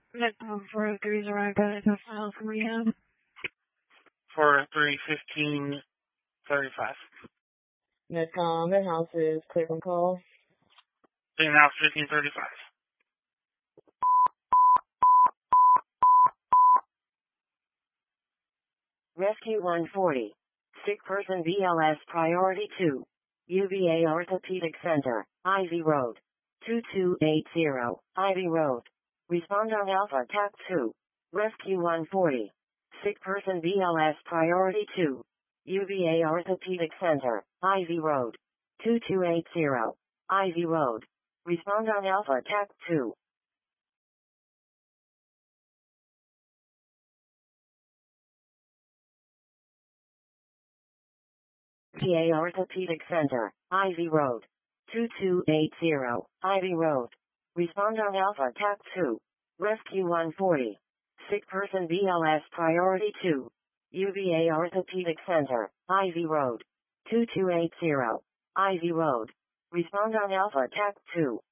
Net 403 is arrived by the file from rehab. 403-1535. Netcom, the house is clear from call. In house 1535. Rescue 140. Sick person BLS priority 2. UVA Orthopedic Center, Ivy Road. 2280, Ivy Road. Respond on Alpha TAC 2. Rescue 140. Sick person BLS priority 2. UVA Orthopedic Center, Ivy Road. 2280, Ivy Road. Respond on Alpha TAC 2. UVA Orthopedic Center, Ivy Road. 2280, Ivy Road. Respond on Alpha TAC 2. Rescue 140. Sick person BLS priority 2. UVA Orthopedic Center, Ivy Road. 2280, Ivy Road. Respond on Alpha TAC 2.